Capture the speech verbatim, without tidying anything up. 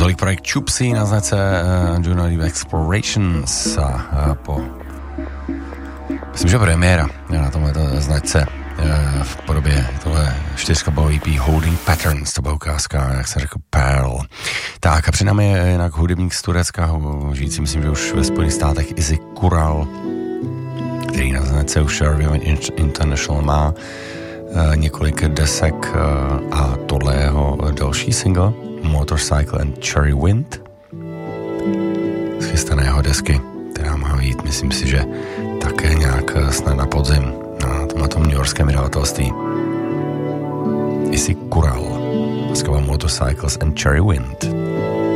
Tolik projekt Chupsy na značce uh, Juno Deep Explorations a uh, po myslím, že premiéra na tomhle značce uh, v podobě tohle čtyřkabový E P Holding Patterns, to byla ukázka, jak se řekl, Pearl. Tak a před námi je jinak hudebník z Turecka, žijící myslím, že už ve Spojených státech, Izzy Kural, který na značce už Rivian International má uh, několik desek uh, a tohle je jeho další single Motorcycle and Cherry Wind z chystaného desky, která má vyjít, myslím si, že také nějak snad na podzim na tomhletom newyorském vydavatelství. Izzy Kural, skvělá Motorcycles and Cherry Wind.